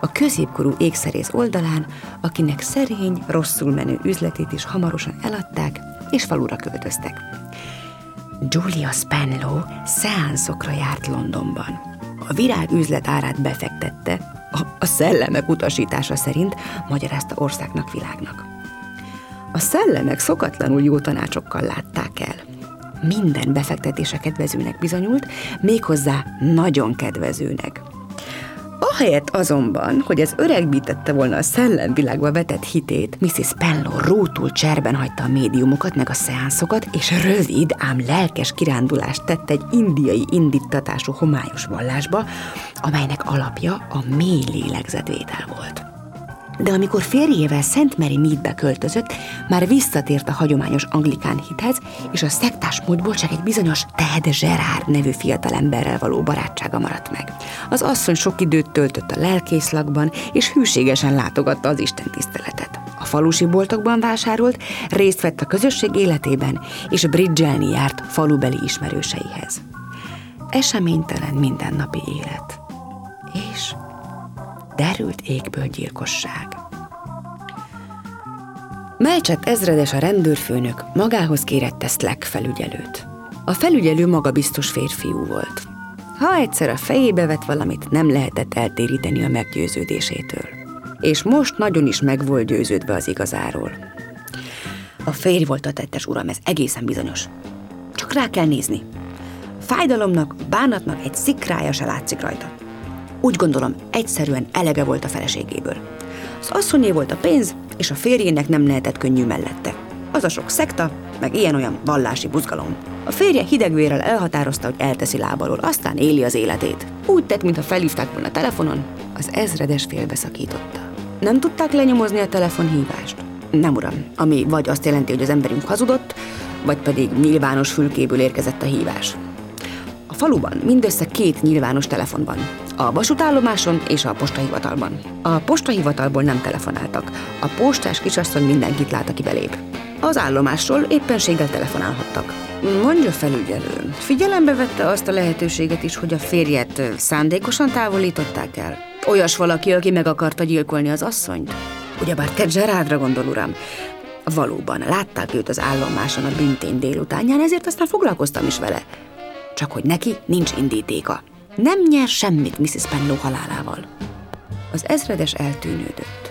a középkorú ékszerész oldalán, akinek szerény, rosszul menő üzletét is hamarosan eladták, és falura költöztek. Julia Spenlow szeánszokra járt Londonban. A virágüzlet árát befektette, a szellemek utasítása szerint, magyarázta országnak, világnak. A szellemek szokatlanul jó tanácsokkal látták el. Minden befektetése kedvezőnek bizonyult, méghozzá nagyon kedvezőnek. Ahelyett azonban, hogy ez öregbítette volna a szellemvilágba vetett hitét, Mrs. Spenlow rótul cserben hagyta a médiumokat meg a szeánszokat, és rövid, ám lelkes kirándulást tett egy indiai indítatású homályos vallásba, amelynek alapja a mély lélegzetvétel volt. De amikor férjével Szent Mary Meadbe költözött, már visszatért a hagyományos anglikán hithez, és a szektás módból csak egy bizonyos Ted Gerard nevű fiatalemberrel való barátsága maradt meg. Az asszony sok időt töltött a lelkészlakban, és hűségesen látogatta az istentiszteletet. A falusi boltokban vásárolt, részt vett a közösség életében, és bridgelni járt falubeli ismerőseihez. Eseménytelen mindennapi élet. És derült égből gyilkosság. Melchett ezredes, a rendőrfőnök magához kérette Slack felügyelőt. A felügyelő magabiztos férfiú volt. Ha egyszer a fejébe vett valamit, nem lehetett eltéríteni a meggyőződésétől. És most nagyon is meg volt győződve az igazáról. A férj volt a tettes, uram, ez egészen bizonyos. Csak rá kell nézni. Fájdalomnak, bánatnak egy szikrája se látszik rajta. Úgy gondolom, egyszerűen elege volt a feleségéből. Az asszonyé volt a pénz, és a férjének nem lehetett könnyű mellette. Az a sok szekta, meg ilyen-olyan vallási buzgalom. A férje hidegvérrel elhatározta, hogy elteszi lábalól, aztán éli az életét. Úgy tett, mintha felhívták volna telefonon, az ezredes félbeszakította. Nem tudták lenyomozni a telefonhívást? Nem, uram, ami vagy azt jelenti, hogy az emberünk hazudott, vagy pedig nyilvános fülkéből érkezett a hívás. A faluban mindössze 2 nyilvános telefon van. A vasútállomáson és a postahivatalban. A postahivatalból nem telefonáltak. A postás kisasszony mindenkit lát, aki belép. Az állomásról éppenséggel telefonálhattak. Mondja, felügyelő, figyelembe vette azt a lehetőséget is, hogy a férjet szándékosan távolították el? Olyas valaki, aki meg akarta gyilkolni az asszonyt? Ugyebár Ted Gerardra gondol, uram. Valóban, látták őt az állomáson a büntény délutánján, ezért aztán foglalkoztam is vele. Csak hogy neki nincs indítéka. Nem nyer semmit Mrs. Spenlow halálával. Az ezredes eltűnődött.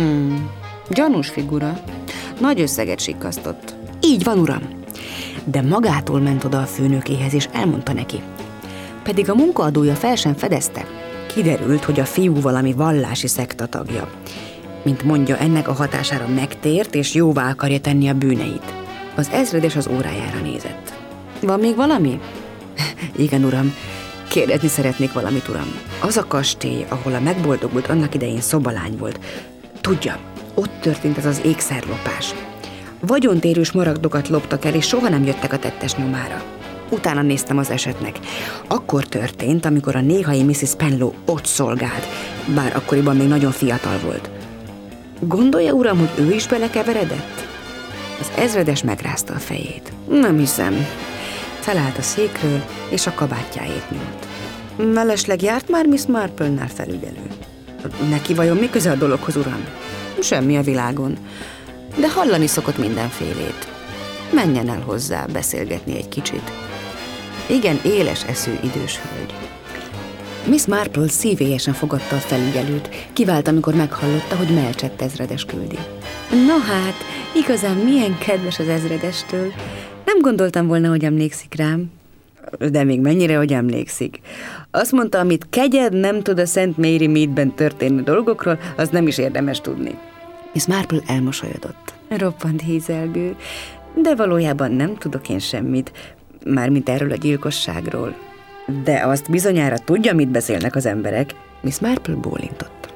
Gyanús figura. Nagy összeget sikkasztott. Így van, uram. De magától ment oda a főnökéhez, és elmondta neki. Pedig a munkaadója fel sem fedezte. Kiderült, hogy a fiú valami vallási szekta tagja. Mint mondja, ennek a hatására megtért, és jóvá akarja tenni a bűneit. Az ezredes az órájára nézett. Van még valami? Igen, uram. Kérdezni szeretnék valamit, uram. Az a kastély, ahol a megboldogult annak idején szobalány volt. Tudja, ott történt ez az ékszerlopás. Vagyontérő smaragdokat loptak el, és soha nem jöttek a tettes nyomára. Utána néztem az esetnek. Akkor történt, amikor a néhai Mrs. Spenlow ott szolgált, bár akkoriban még nagyon fiatal volt. Gondolja, uram, hogy ő is belekeveredett? Az ezredes megrázta a fejét. Nem hiszem. Felállt a székről, és a kabátjáét nyúlt. Mellesleg járt már Miss Marple-nál, felügyelő. Neki vajon mi köze a dologhoz, uram? Semmi a világon, de hallani szokott mindenfélét. Menjen el hozzá beszélgetni egy kicsit. Igen, éles eszű idős hölgy. Miss Marple szívélyesen fogadta a felügyelőt, kivált, amikor meghallotta, hogy Melchett ezredes küldi. No hát, igazán milyen kedves az ezredestől. Nem gondoltam volna, hogy emlékszik rám. De még mennyire, hogy emlékszik. Azt mondta, amit kegyed nem tud a Szent Mary Meadben történő dolgokról, az nem is érdemes tudni. Miss Marple elmosolyodott. Roppant hízelgő, de valójában nem tudok én semmit, mármint erről a gyilkosságról. De azt bizonyára tudja, mit beszélnek az emberek. Miss Marple bólintott.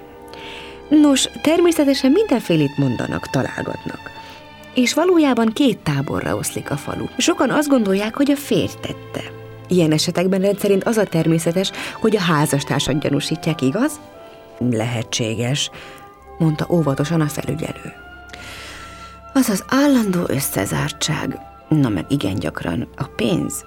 Nos, természetesen mindenfélét mondanak, találgatnak. És valójában 2 táborra oszlik a falu. Sokan azt gondolják, hogy a férj tette. Ilyen esetekben rendszerint az a természetes, hogy a házastársat gyanúsítják, igaz? Lehetséges, mondta óvatosan a felügyelő. Az az állandó összezártság. Na meg igen gyakran. A pénz.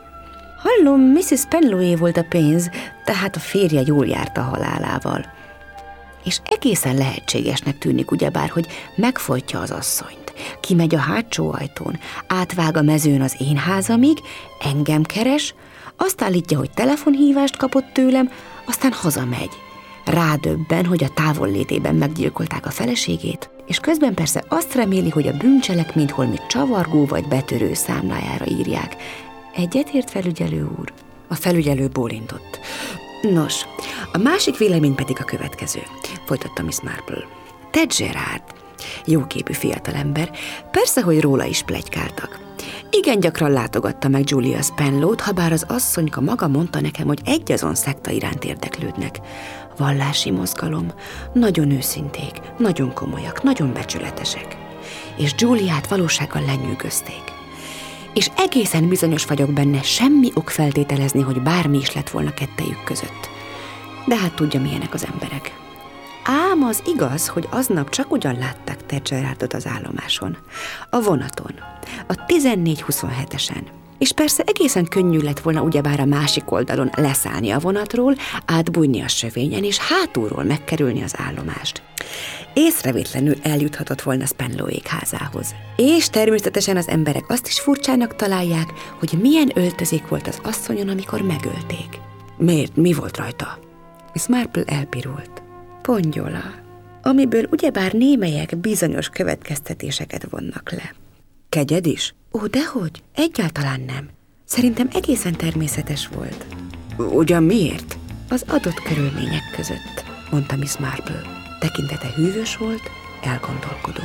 Hallom, Mrs. Spenlow-é volt a pénz, tehát a férje jól járt a halálával. És egészen lehetségesnek tűnik ugyebár, hogy megfojtja az asszonyt, kimegy a hátsó ajtón, átvág a mezőn az én házamig, engem keres, azt állítja, hogy telefonhívást kapott tőlem, aztán hazamegy. Rádöbben, hogy a távollétében meggyilkolták a feleségét, és közben persze azt reméli, hogy a bűncselekményt holmi csavargó vagy betörő számlájára írják. Egyetért, felügyelő úr? A felügyelő bólintott. Nos, a másik vélemény pedig a következő, folytatta Miss Marple. Ted Gerard, jóképű fiatalember, persze, hogy róla is pletykáltak. Igen gyakran látogatta meg Julia Spenlow-t, habár az asszonyka maga mondta nekem, hogy egyazon szekta iránt érdeklődnek. Vallási mozgalom, nagyon őszinték, nagyon komolyak, nagyon becsületesek. És Juliát valósággal lenyűgözték. És egészen bizonyos vagyok benne, semmi ok feltételezni, hogy bármi is lett volna kettejük között. De hát tudja, milyenek az emberek. Ám az igaz, hogy aznap csak ugyan látták Ted Gerardot az állomáson, a vonaton, a 1427-esen. És persze egészen könnyű lett volna ugyebár a másik oldalon leszállni a vonatról, átbújni a sövényen és hátulról megkerülni az állomást. Észrevétlenül eljuthatott volna Spenlow-ék házához. És természetesen az emberek azt is furcsának találják, hogy milyen öltözék volt az asszonyon, amikor megölték. Miért? Mi volt rajta? Miss Marple elpirult. Pongyola, amiből ugyebár némelyek bizonyos következtetéseket vonnak le. Kegyed is? Ó, dehogy, egyáltalán nem. Szerintem egészen természetes volt. Ugyan miért? Az adott körülmények között, mondta Miss Marple. Tekintete hűvös volt, elgondolkodó.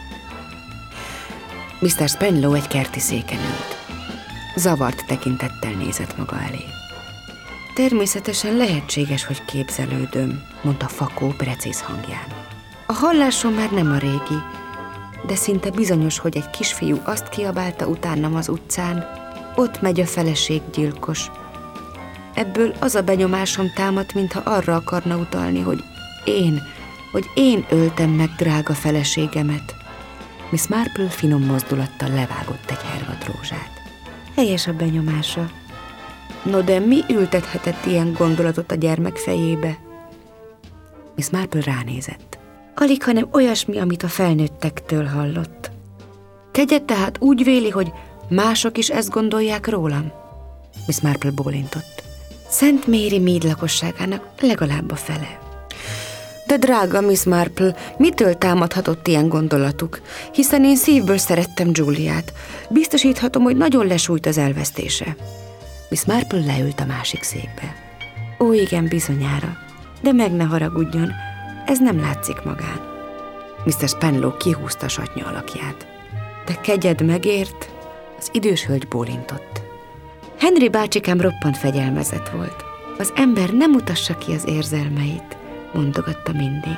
Mr. Spenlow egy kerti széken ült. Zavart tekintettel nézett maga elé. Természetesen lehetséges, hogy képzelődöm, mondta fakó, precíz hangján. A hallásom már nem a régi, de szinte bizonyos, hogy egy kisfiú azt kiabálta utánam az utcán, ott megy a feleséggyilkos. Ebből az a benyomásom támadt, mintha arra akarna utalni, hogy én öltem meg drága feleségemet. Miss Marple finom mozdulattal levágott egy hervad rózsát. Helyes a benyomása. No, de mi ültethetett ilyen gondolatot a gyermek fejébe? Miss Marple ránézett. Alig, hanem olyasmi, amit a felnőttektől hallott. Kegyed tehát úgy véli, hogy mások is ezt gondolják rólam? Miss Marple bólintott. Szent Mary Mead lakosságának legalább a fele. De drága Miss Marple, mitől támadhatott ilyen gondolatuk? Hiszen én szívből szerettem Juliát. Biztosíthatom, hogy nagyon lesújt az elvesztése. Miss Marple leült a másik székbe. Ó, igen, bizonyára. De meg ne haragudjon, ez nem látszik magán. Mr. Spenlow kihúzta satnya alakját. De kegyed megért? Az idős hölgy bólintott. Henry bácsikám roppant fegyelmezett volt. Az ember nem mutassa ki az érzelmeit, mondogatta mindig.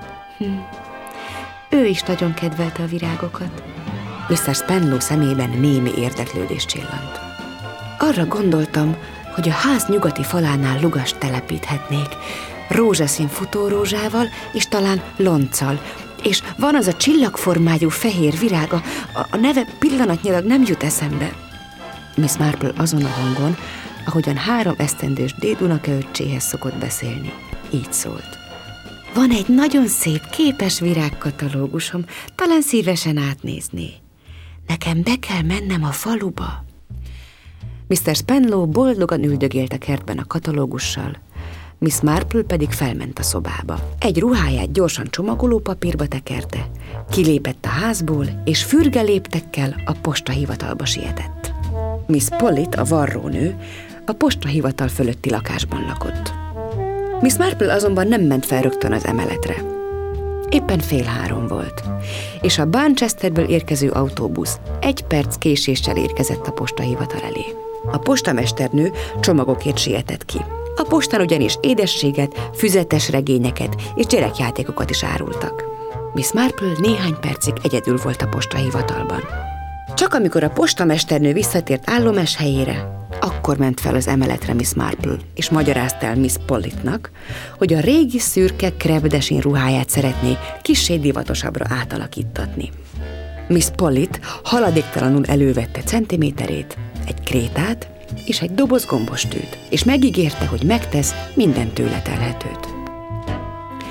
Ő is nagyon kedvelte a virágokat. Mr. Spenlow szemében némi érdeklődés csillant. Arra gondoltam, hogy a ház nyugati falánál lugast telepíthetnék, rózsaszín futórózsával és talán lonccal, és van az a csillagformájú fehér virága, a neve pillanatnyilag nem jut eszembe. Miss Marple azon a hangon, ahogyan 3 esztendős dédunokaöccséhez szokott beszélni, így szólt. Van egy nagyon szép képes virágkatalógusom, talán szívesen átnézné. Nekem be kell mennem a faluba. Mr. Spenlow boldogan üldögélt a kertben a katalógussal, Miss Marple pedig felment a szobába. Egy ruháját gyorsan csomagolópapírba tekerte, kilépett a házból, és fürge léptekkel a postahivatalba sietett. Miss Pollitt, a varrónő, a postahivatal fölötti lakásban lakott. Miss Marple azonban nem ment fel rögtön az emeletre. Éppen 2:30 volt, és a Barnchesterből érkező autóbusz 1 perc késéssel érkezett a postahivatal elé. A postamesternő csomagokért sietett ki. A postán ugyanis édességet, füzetes regényeket és gyerekjátékokat is árultak. Miss Marple néhány percig egyedül volt a postahivatalban. Csak amikor a postamesternő visszatért állomás helyére, akkor ment fel az emeletre Miss Marple, és magyarázta el Miss Pollittnak, hogy a régi szürke krepdesin ruháját szeretné kissé divatosabbra átalakítatni. Miss Pollitt haladéktalanul elővette centiméterét, egy krétát és egy doboz gombostűt, és megígérte, hogy megtesz minden tőle telhetőt.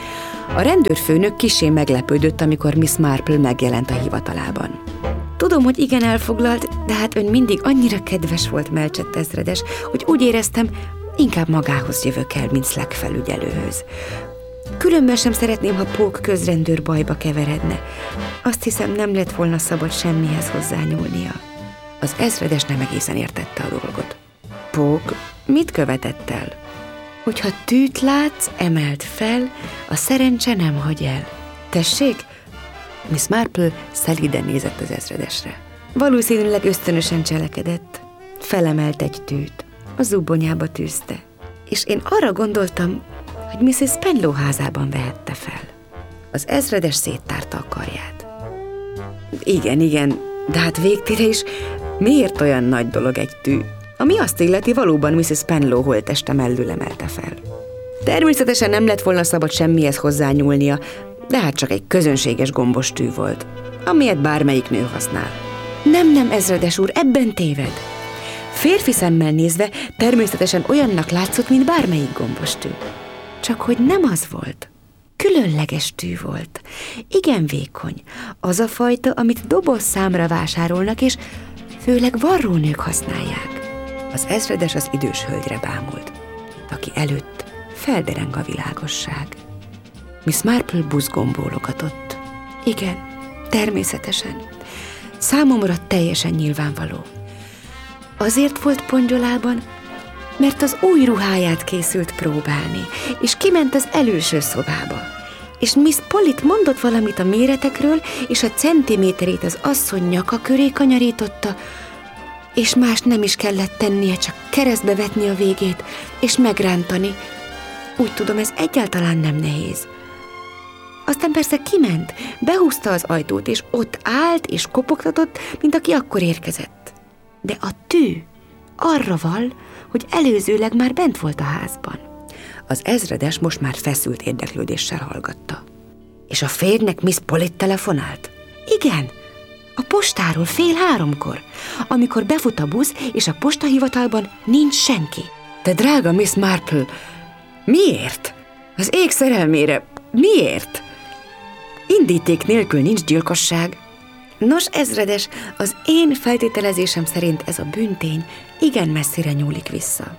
A rendőrfőnök kissé meglepődött, amikor Miss Marple megjelent a hivatalában. Tudom, hogy igen elfoglalt, de hát ön mindig annyira kedves volt, Melchett ezredes, hogy úgy éreztem, inkább magához jövök el, mint Slack felügyelőhöz. Különben sem szeretném, ha Pók közrendőr bajba keveredne. Azt hiszem, nem lett volna szabad semmihez hozzányúlnia. Az ezredes nem egészen értette a dolgot. Pók mit követett el? Hogyha tűt látsz, emeld fel, a szerencse nem hagy el. Tessék? Miss Marple szelíden nézett az ezredesre. Valószínűleg ösztönösen cselekedett. Felemelt egy tűt, a zubonyába tűzte. És én arra gondoltam, hogy Mrs. Spenlow házában vehette fel. Az ezredes széttárta a karját. Igen, de hát végtére is miért olyan nagy dolog egy tű? Ami azt illeti, valóban Mrs. Spenlow holtteste mellől emelte fel. Természetesen nem lett volna szabad semmihez hozzányúlnia, de hát csak egy közönséges gombos tű volt, amilyet bármelyik nő használ. Nem, ezredes úr, ebben téved. Férfi szemmel nézve természetesen olyannak látszott, mint bármelyik gombos tű. Csak hogy nem az volt. Különleges tű volt. Igen vékony. Az a fajta, amit dobozszámra vásárolnak, és főleg varrónők használják. Az ezredes az idős hölgyre bámult, aki előtt feldereng a világosság. Miss Marple buzgón bólogatott. Igen, természetesen. Számomra teljesen nyilvánvaló. Azért volt pongyolában, mert az új ruháját készült próbálni, és kiment az előső szobába. És Miss Pollyt mondott valamit a méretekről, és a centiméterét az asszony nyaka köré kanyarította, és más nem is kellett tennie, csak keresztbe vetni a végét, és megrántani. Úgy tudom, ez egyáltalán nem nehéz. Aztán persze kiment, behúzta az ajtót, és ott állt és kopogtatott, mint aki akkor érkezett. De a tű arra val, hogy előzőleg már bent volt a házban. Az ezredes most már feszült érdeklődéssel hallgatta. És a férjnek Miss Polly telefonált? Igen, a postáról 2:30, amikor befut a busz, és a postahivatalban nincs senki. De drága Miss Marple, miért? Az ég szerelmére, miért? Indíték nélkül nincs gyilkosság. Nos, ezredes, az én feltételezésem szerint ez a bűntény igen messzire nyúlik vissza.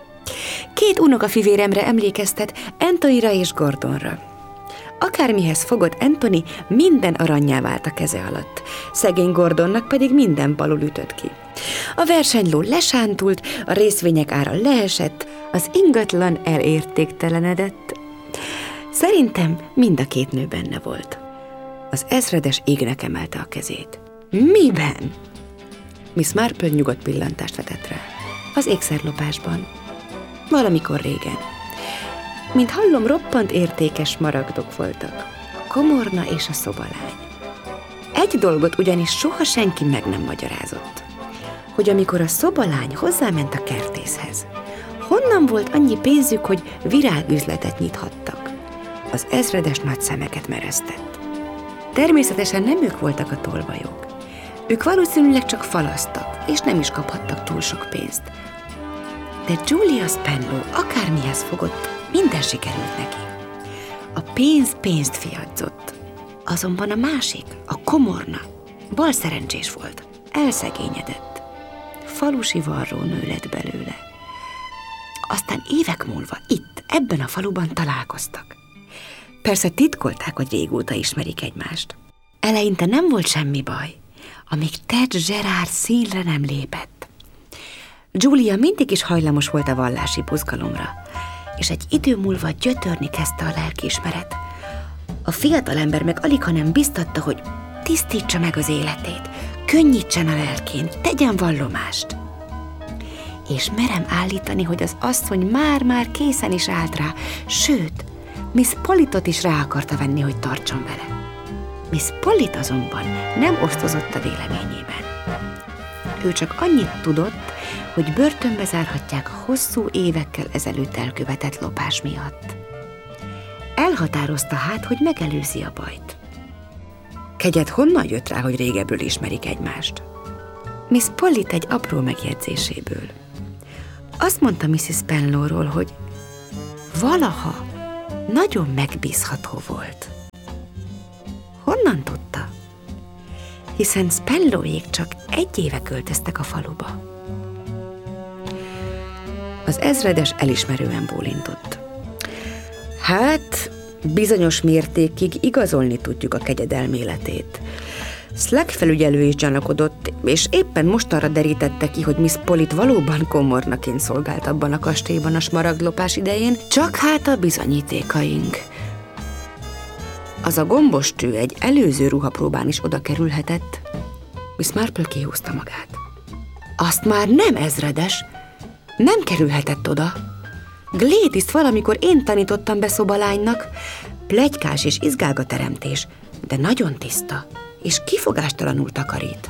2 unokafivéremre emlékeztet, Anthonyra és Gordonra. Akármihez fogott Anthony, minden arannyá vált a keze alatt, szegény Gordonnak pedig minden balul ütött ki. A versenyló lesántult, a részvények ára leesett, az ingatlan elértéktelenedett. Szerintem mind a 2 nő benne volt. Az ezredes égnek emelte a kezét. Miben? Miss Marple nyugodt pillantást vetett rá. Az ékszerlopásban. Valamikor régen. Mint hallom, roppant értékes maragdok voltak. A komorna és a szobalány. Egy dolgot ugyanis soha senki meg nem magyarázott. Hogy amikor a szobalány hozzáment a kertészhez, honnan volt annyi pénzük, hogy virágüzletet nyithattak? Az ezredes nagy szemeket meresztett. Természetesen nem ők voltak a tolvajok. Ők valószínűleg csak falasztak, és nem is kaphattak túl sok pénzt. De Julia Spenlow akármihez fogott, minden sikerült neki. A pénz pénzt fiadzott. Azonban a másik, a komorna, bal szerencsés volt, elszegényedett. Falusi varrónő lett belőle. Aztán évek múlva itt, ebben a faluban találkoztak. Persze titkolták, hogy régóta ismerik egymást. Eleinte nem volt semmi baj, amíg Ted Gerard színre nem lépett. Julia mindig is hajlamos volt a vallási buzgalomra, és egy idő múlva gyötörni kezdte a lelkiismeret. A fiatalember meg alighanem biztatta, hogy tisztítsa meg az életét, könnyítsen a lelkén, tegyen vallomást. És merem állítani, hogy az asszony már készen is állt rá, sőt, Miss Pollytot is rá akarta venni, hogy tartson vele. Miss Pollyt azonban nem osztozott a véleményében. Ő csak annyit tudott, hogy börtönbe zárhatják a hosszú évekkel ezelőtt elkövetett lopás miatt. Elhatározta hát, hogy megelőzi a bajt. Kegyed honnan jött rá, hogy régebből ismerik egymást? Miss Pollyt egy apró megjegyzéséből. Azt mondta Mrs. Spenlowról, hogy valaha nagyon megbízható volt. Honnan tudta? Hiszen Spenlowék csak 1 éve költöztek a faluba. Az ezredes elismerően bólintott. Hát, bizonyos mértékig igazolni tudjuk a kegyedelméletét. Slack felügyelő is gyanakodott, és éppen most arra derítette ki, hogy Miss Pollyt valóban komornaként szolgált abban a kastélyban a smaragdlopás idején, csak hát a bizonyítékaink. Az a gombos tű egy előző ruhapróbán is oda kerülhetett. Miss Marple kihúzta magát. Azt már nem, ezredes, nem kerülhetett oda. Gladys-t valamikor én tanítottam be szobalánynak, pletykás és izgágateremtés, de nagyon tiszta, és kifogástalanul takarít.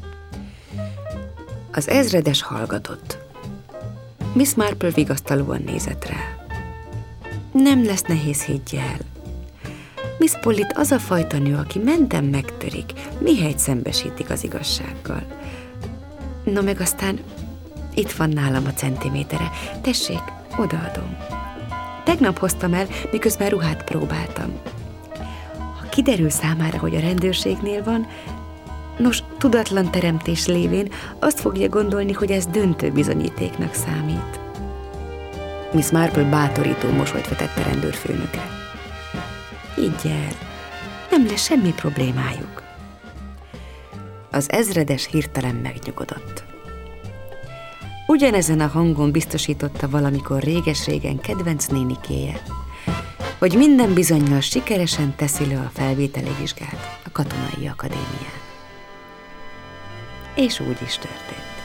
Az ezredes hallgatott. Miss Marple vigasztalóan nézett rá. Nem lesz nehéz, higgy el. Miss Pollyt az a fajta nő, aki mentem megtörik, mihelyt szembesítik az igazsággal. No meg aztán itt van nálam a centimétere. Tessék, odaadom. Tegnap hoztam el, miközben ruhát próbáltam. Ha kiderül számára, hogy a rendőrségnél van, nos, tudatlan teremtés lévén azt fogja gondolni, hogy ez döntő bizonyítéknak számít. Miss Marple bátorító mosolyt vetett a rendőrfőnökre. Higgy el, nem lesz semmi problémájuk. Az ezredes hirtelen megnyugodott. Ugyanezen a hangon biztosította valamikor réges-régen kedvenc nénikéje, hogy minden bizonnyal sikeresen teszi le a felvételi vizsgát a katonai akadémián. És úgy is történt.